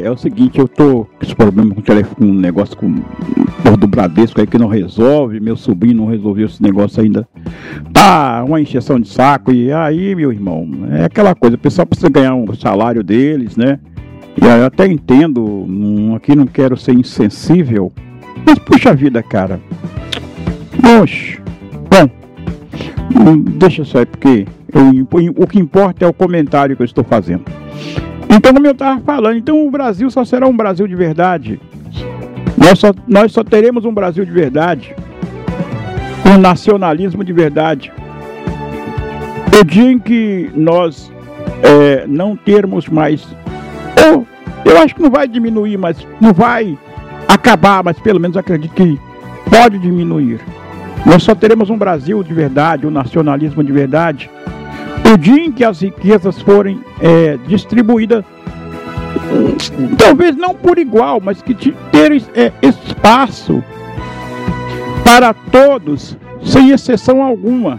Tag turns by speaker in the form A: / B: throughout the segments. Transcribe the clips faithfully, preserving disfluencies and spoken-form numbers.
A: é o seguinte, eu tô com esse problema com o telefone, um negócio com o do Bradesco aí que não resolve, meu sobrinho não resolveu esse negócio ainda. Tá uma encheção de saco, e aí, meu irmão, é aquela coisa, o pessoal precisa ganhar um salário deles, né? E aí eu até entendo, não, aqui não quero ser insensível, mas puxa vida, cara. Oxe, bom, deixa só aí, porque eu, o que importa é o comentário que eu estou fazendo. Então, como eu estava falando, então o Brasil só será um Brasil de verdade. Nós só, nós só teremos um Brasil de verdade, um nacionalismo de verdade, o dia em que nós é, não termos mais, ou, eu acho que não vai diminuir, mas não vai acabar, mas pelo menos acredito que pode diminuir. Nós só teremos um Brasil de verdade, um nacionalismo de verdade, o dia em que as riquezas forem é, distribuídas, talvez não por igual, mas que ter é, espaço para todos, sem exceção alguma.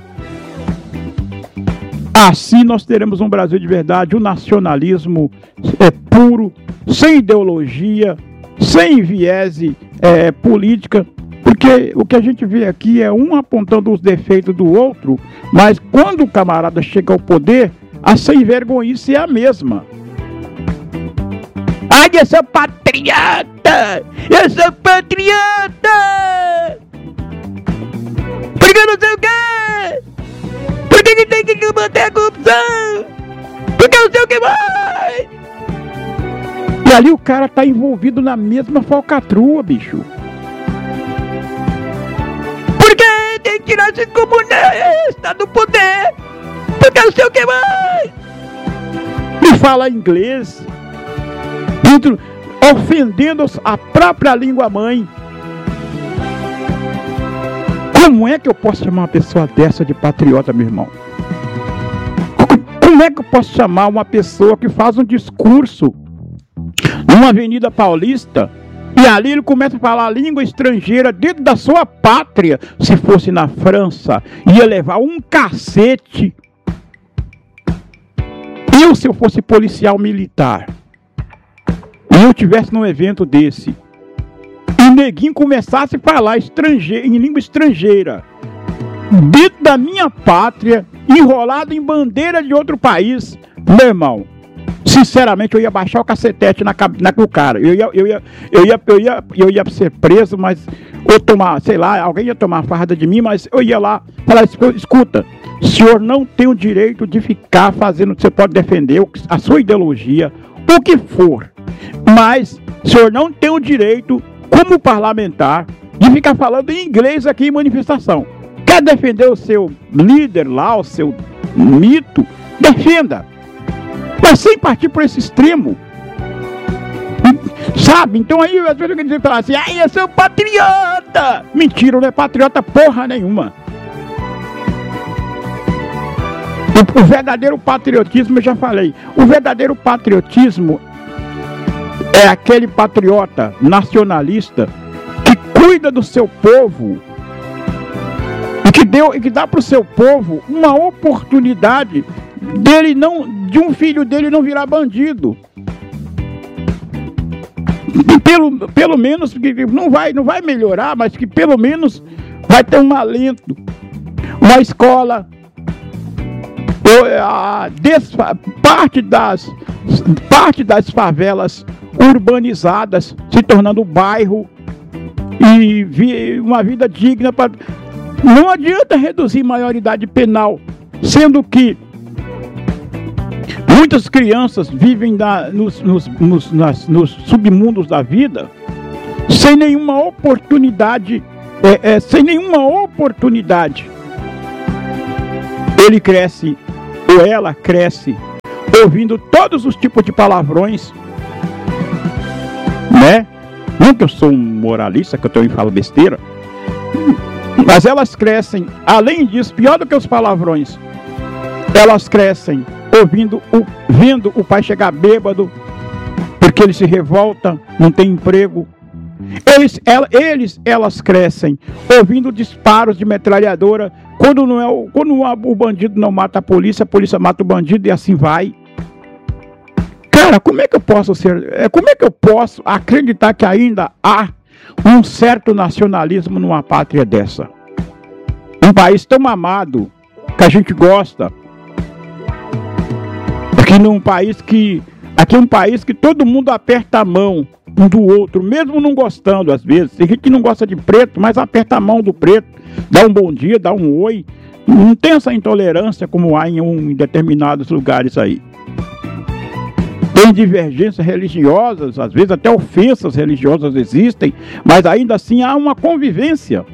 A: Assim nós teremos um Brasil de verdade, um nacionalismo é, puro, sem ideologia, sem viés é, política. Porque o que a gente vê aqui é um apontando os defeitos do outro, mas quando o camarada chega ao poder, a sem-vergonhice é a mesma. Ai, eu sou patriota! Eu sou patriota! Porque eu não sei o quê! Por que que tem que combater a corrupção? Porque eu não sei o que mais! E ali o cara tá envolvido na mesma falcatrua, bicho. Tem que tirar esses comunistas do poder, porque eu sei o que mais. E fala inglês, ofendendo a própria língua mãe. Como é que eu posso chamar uma pessoa dessa de patriota, meu irmão? Como é que eu posso chamar uma pessoa que faz um discurso numa Avenida Paulista e ali ele começa a falar a língua estrangeira dentro da sua pátria? Se fosse na França, ia levar um cacete. Eu, se eu fosse policial militar, e eu tivesse num evento desse, e o neguinho começasse a falar estrangeiro, em língua estrangeira, dentro da minha pátria, enrolado em bandeira de outro país, meu irmão, sinceramente, eu ia baixar o cacetete na, na, no cara. Eu ia, eu, ia, eu, ia, eu, ia, eu ia ser preso, mas... Ou tomar, sei lá, alguém ia tomar farda de mim, mas eu ia lá falar, escuta, o senhor não tem o direito de ficar fazendo... Você pode defender a sua ideologia, o que for. Mas o senhor não tem o direito, como parlamentar, de ficar falando em inglês aqui em manifestação. Quer defender o seu líder lá, o seu mito? Defenda. Mas sem partir por esse extremo. Sabe? Então aí as pessoas dizem falar assim, ai, eu sou patriota. Mentira, não é patriota porra nenhuma. O, o verdadeiro patriotismo, eu já falei, o verdadeiro patriotismo é aquele patriota nacionalista que cuida do seu povo e que, deu, e que dá para o seu povo uma oportunidade dele não, de um filho dele não virar bandido. E pelo, pelo menos, não vai, não vai melhorar, mas que pelo menos vai ter um alento, uma escola, a desfa, parte, das, parte das favelas urbanizadas se tornando bairro e vi, uma vida digna. Pra, não adianta reduzir maioridade penal, sendo que muitas crianças vivem na, nos, nos, nos, nas, nos submundos da vida sem nenhuma oportunidade, é, é, sem nenhuma oportunidade. Ele cresce, ou ela cresce, ouvindo todos os tipos de palavrões, né? Não que eu sou um moralista, que eu também falo besteira, mas elas crescem, além disso, pior do que os palavrões, elas crescem ouvindo, o, vendo o pai chegar bêbado, porque ele se revolta, não tem emprego. Eles, ela, eles, elas crescem ouvindo disparos de metralhadora. Quando, não é o, quando o bandido não mata a polícia, a polícia mata o bandido e assim vai. Cara, como é que eu posso ser, é, como é que eu posso acreditar que ainda há um certo nacionalismo numa pátria dessa? Um país tão amado, que a gente gosta. Aqui num país que, aqui é um país que todo mundo aperta a mão um do outro, mesmo não gostando às vezes. Tem gente que não gosta de preto, mas aperta a mão do preto, dá um bom dia, dá um oi. Não tem essa intolerância como há em, um, em determinados lugares aí. Tem divergências religiosas, às vezes até ofensas religiosas existem, mas ainda assim há uma convivência.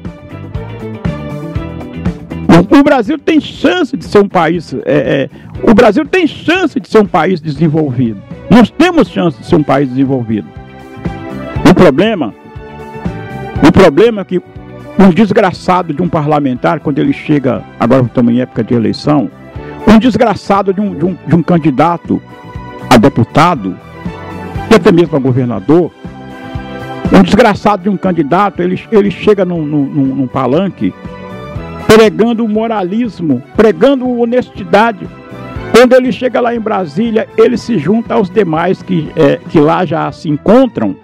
A: O, o Brasil tem chance de ser um país, é, é, o Brasil tem chance de ser um país desenvolvido. Nós temos chance de ser um país desenvolvido. O problema, o problema é que um desgraçado de um parlamentar, quando ele chega, agora estamos em época de eleição, um desgraçado de um, de um, de um candidato a deputado, e até mesmo a governador, um desgraçado de um candidato, ele, ele chega num, num, num palanque, pregando o moralismo, pregando honestidade. Quando ele chega lá em Brasília, ele se junta aos demais que, é, que lá já se encontram,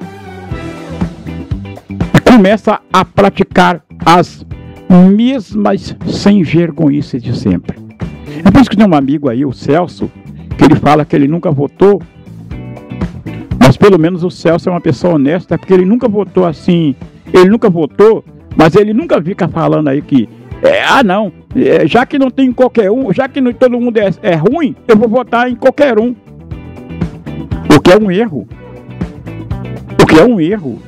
A: começa a praticar as mesmas sem vergonhice de sempre. É por isso que tem um amigo aí, o Celso, que ele fala que ele nunca votou, mas pelo menos o Celso é uma pessoa honesta, porque ele nunca votou assim, ele nunca votou, mas ele nunca fica falando aí que, é, ah não, é, já que não tem qualquer um, já que não, todo mundo é, é ruim, eu vou votar em qualquer um. O que é um erro. O que é um erro.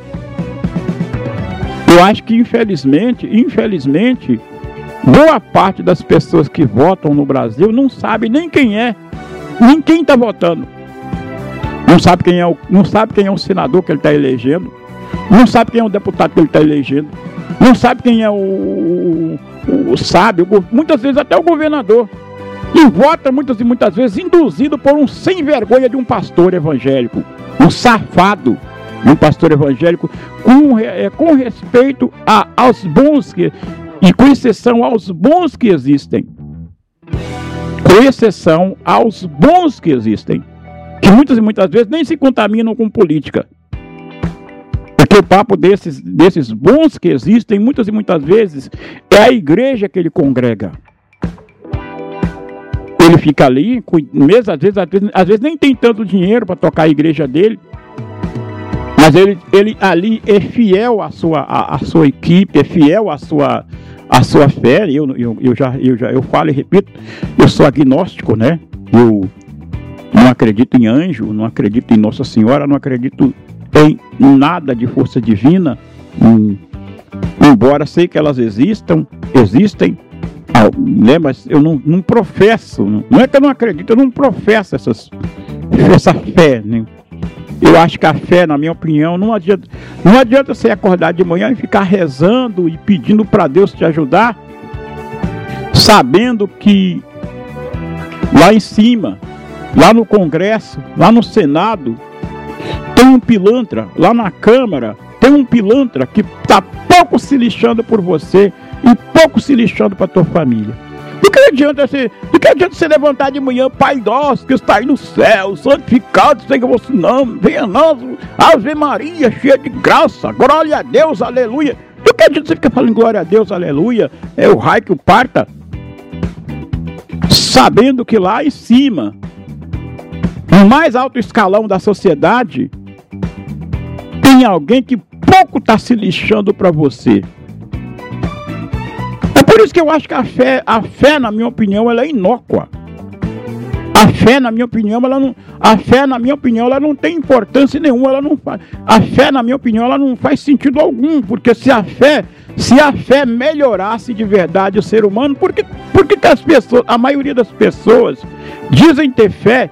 A: Eu acho que infelizmente, infelizmente, boa parte das pessoas que votam no Brasil não sabe nem quem é, nem quem está votando. Não sabe quem é o, não sabe quem é o senador que ele está elegendo, não sabe quem é o deputado que ele está elegendo, não sabe quem é o, o, o sábio, muitas vezes até o governador. E vota muitas e muitas vezes induzido por um sem vergonha de um pastor evangélico, um safado. Um pastor evangélico com, é, com respeito a, aos bons que, e com exceção aos bons que existem, com exceção aos bons que existem, que muitas e muitas vezes nem se contaminam com política, porque o papo desses, desses bons que existem muitas e muitas vezes é a igreja que ele congrega. Ele fica ali, mesmo, às, vezes, às, vezes, às vezes nem tem tanto dinheiro para tocar a igreja dele, mas ele, ele ali é fiel à sua, à, à sua equipe, é fiel à sua, à sua fé. Eu, eu, eu, já, eu, já, eu falo e repito, eu sou agnóstico, né? Eu não acredito em anjo, não acredito em Nossa Senhora, não acredito em nada de força divina, em, embora sei que elas existam, existem, né? Mas eu não, não professo, não é que eu não acredito, eu não professo essas, essa fé, né? Eu acho que a fé, na minha opinião, não adianta, não adianta você acordar de manhã e ficar rezando e pedindo para Deus te ajudar, sabendo que lá em cima, lá no Congresso, lá no Senado, tem um pilantra, lá na Câmara, tem um pilantra que está pouco se lixando por você e pouco se lixando para a tua família. Do que adianta você, do que adianta você levantar de manhã, Pai nosso que está aí no céu, santificado seja o vosso nome, venha a nós, Ave Maria, cheia de graça, glória a Deus, aleluia. Do que adianta você ficar falando glória a Deus, aleluia, é o raio que o parta, sabendo que lá em cima, no mais alto escalão da sociedade, tem alguém que pouco está se lixando para você. Por isso que eu acho que a fé, a fé, na minha opinião, ela é inócua. A fé, na minha opinião, ela não, a fé, na minha opinião, ela não tem importância nenhuma, ela não faz. A fé, na minha opinião, ela não faz sentido algum, porque se a fé, se a fé melhorasse de verdade o ser humano, por que, por que que as pessoas, a maioria das pessoas dizem ter fé